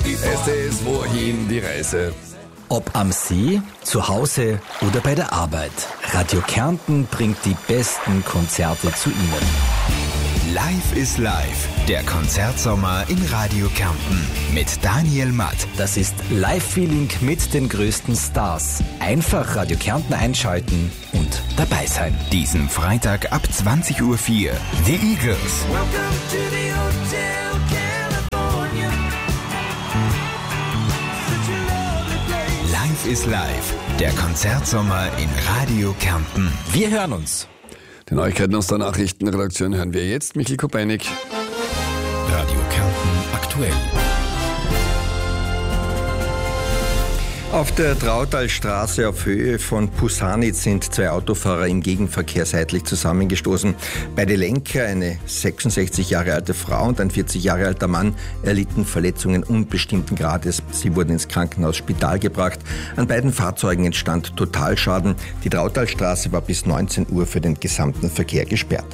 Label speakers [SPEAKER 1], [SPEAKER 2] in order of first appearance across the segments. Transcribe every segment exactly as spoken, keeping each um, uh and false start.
[SPEAKER 1] Es ist wohin die Reise.
[SPEAKER 2] Ob am See, zu Hause oder bei der Arbeit. Radio Kärnten bringt die besten Konzerte zu Ihnen.
[SPEAKER 3] Live is Live, der Konzertsommer in Radio Kärnten mit Daniel Matt.
[SPEAKER 2] Das ist Live-Feeling mit den größten Stars. Einfach Radio Kärnten einschalten und dabei sein.
[SPEAKER 3] Diesen Freitag ab zwanzig Uhr vier, The Eagles.
[SPEAKER 4] Welcome to the Hotel California. Such a lovely place.
[SPEAKER 3] Live is Live, der Konzertsommer in Radio Kärnten.
[SPEAKER 2] Wir hören uns.
[SPEAKER 1] Die Neuigkeiten aus der Nachrichtenredaktion hören wir jetzt. Michael Kopeinig.
[SPEAKER 3] Radio Kärnten aktuell.
[SPEAKER 5] Auf der Trautalstraße auf Höhe von Pusanitz sind zwei Autofahrer im Gegenverkehr seitlich zusammengestoßen. Beide Lenker, eine sechsundsechzig Jahre alte Frau und ein vierzig Jahre alter Mann, erlitten Verletzungen unbestimmten Grades. Sie wurden ins Krankenhaus Spital gebracht. An beiden Fahrzeugen entstand Totalschaden. Die Trautalstraße war bis neunzehn Uhr für den gesamten Verkehr gesperrt.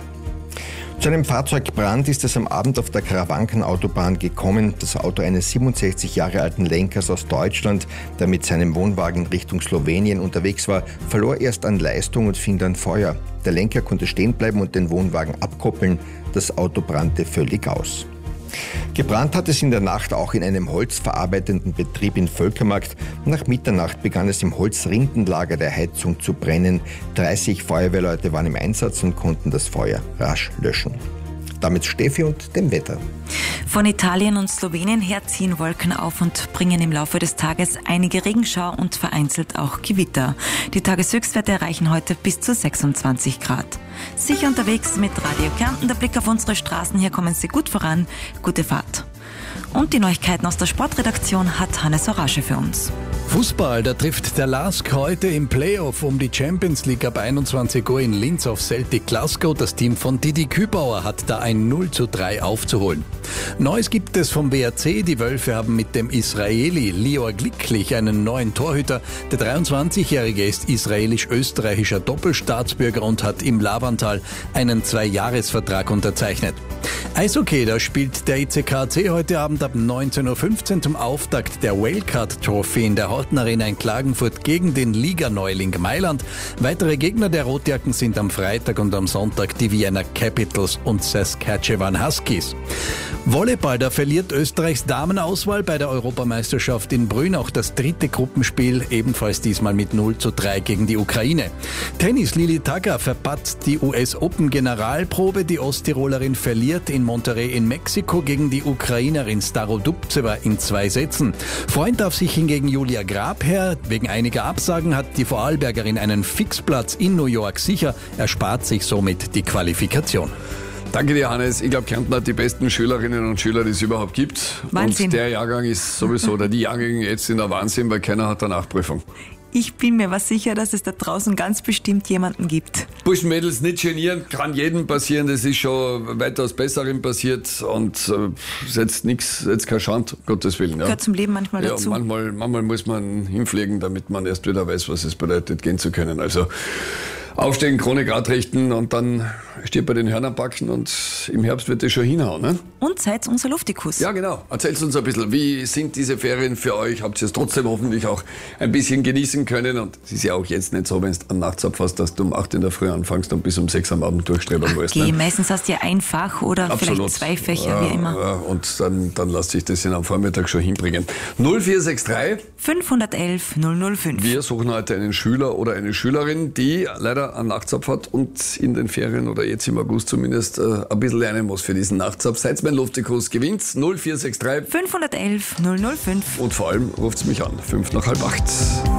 [SPEAKER 5] Zu einem Fahrzeugbrand ist es am Abend auf der Karawankenautobahn gekommen. Das Auto eines siebenundsechzig Jahre alten Lenkers aus Deutschland, der mit seinem Wohnwagen Richtung Slowenien unterwegs war, verlor erst an Leistung und fing dann Feuer. Der Lenker konnte stehen bleiben und den Wohnwagen abkoppeln. Das Auto brannte völlig aus. Gebrannt hat es in der Nacht auch in einem holzverarbeitenden Betrieb in Völkermarkt. Nach Mitternacht begann es im Holzrindenlager der Heizung zu brennen. dreißig Feuerwehrleute waren im Einsatz und konnten das Feuer rasch löschen. Damit Steffi und dem Wetter.
[SPEAKER 6] Von Italien und Slowenien her ziehen Wolken auf und bringen im Laufe des Tages einige Regenschauer und vereinzelt auch Gewitter. Die Tageshöchstwerte erreichen heute bis zu sechsundzwanzig Grad. Sicher unterwegs mit Radio Kärnten. Der Blick auf unsere Straßen. Hier kommen Sie gut voran. Gute Fahrt. Und die Neuigkeiten aus der Sportredaktion hat Hannes Orasche für uns.
[SPEAKER 7] Fußball, da trifft der LASK heute im Playoff um die Champions League ab einundzwanzig Uhr in Linz auf Celtic Glasgow. Das Team von Didi Kübauer hat da ein null zu drei aufzuholen. Neues gibt es vom W R C. Die Wölfe haben mit dem Israeli Lior Glicklich einen neuen Torhüter. Der dreiundzwanzigjährige ist israelisch-österreichischer Doppelstaatsbürger und hat im Lavantal einen Zwei-Jahres-Vertrag unterzeichnet. Eishockey, da spielt der I C K C heute Abend ab neunzehn Uhr fünfzehn zum Auftakt der Wildcard Trophy in der Horten Arena in Klagenfurt gegen den Liganeuling Mailand. Weitere Gegner der Rotjacken sind am Freitag und am Sonntag die Vienna Capitals und Saskatchewan Huskies. Volleyball, da verliert Österreichs Damenauswahl bei der Europameisterschaft in Brünn auch das dritte Gruppenspiel, ebenfalls diesmal mit null zu drei gegen die Ukraine. Tennis, Lili Tagger verpatzt die U S Open Generalprobe. Die Osttirolerin verliert in Monterrey in Mexiko gegen die Ukrainerin Starodubtseva in zwei Sätzen. Freund darf sich hingegen Julia Grabherr. Wegen einiger Absagen hat die Vorarlbergerin einen Fixplatz in New York sicher, erspart sich somit die Qualifikation.
[SPEAKER 1] Danke dir, Hannes. Ich glaube, Kärnten hat die besten Schülerinnen und Schüler, die es überhaupt gibt.
[SPEAKER 6] Wahnsinn.
[SPEAKER 1] Und der Jahrgang ist sowieso, oder die Jahrgänge jetzt sind der Wahnsinn, weil keiner hat eine Nachprüfung.
[SPEAKER 6] Ich bin mir was sicher, dass es da draußen ganz bestimmt jemanden gibt.
[SPEAKER 1] Burschen, Mädels, nicht genieren, kann jedem passieren. Das ist schon weitaus Besserem passiert und äh, setzt nichts, setzt kein Schand, um Gottes Willen. Ja.
[SPEAKER 6] Gehört zum Leben manchmal
[SPEAKER 1] Ja,
[SPEAKER 6] dazu.
[SPEAKER 1] manchmal, manchmal muss man hinfliegen, damit man erst wieder weiß, was es bedeutet, gehen zu können. Also aufstehen, Krone grad richten und dann steht bei den Hörnern packen und im Herbst wird es schon hinhauen. Ne?
[SPEAKER 6] Und seid unser Luftikus.
[SPEAKER 1] Ja, genau. Erzählt uns ein bisschen, wie sind diese Ferien für euch? Habt ihr es trotzdem hoffentlich auch ein bisschen genießen können? Und es ist ja auch jetzt nicht so, wenn du am Nachtzapf hast, dass du um acht in der Früh anfängst und bis um sechs am Abend durchstrebern musst.
[SPEAKER 6] Okay,
[SPEAKER 1] Ne?
[SPEAKER 6] meistens hast du ja ein Fach oder
[SPEAKER 1] Absolut.
[SPEAKER 6] vielleicht zwei Fächer,
[SPEAKER 1] Ja,
[SPEAKER 6] wie immer.
[SPEAKER 1] ja, und dann, dann lass dich das in am Vormittag schon hinbringen. null vier sechs drei.
[SPEAKER 6] fünfhundertelf null null fünf.
[SPEAKER 1] Wir suchen heute einen Schüler oder eine Schülerin, die leider einen Nachtzapf hat und in den Ferien oder jetzt im August zumindest äh, ein bisschen lernen muss für diesen Nachtzapf. Seid mein Luftikus, gewinnt null vier sechs drei.
[SPEAKER 6] fünfhundertelf null null fünf.
[SPEAKER 1] Und vor allem ruft's mich an, fünf nach halb acht.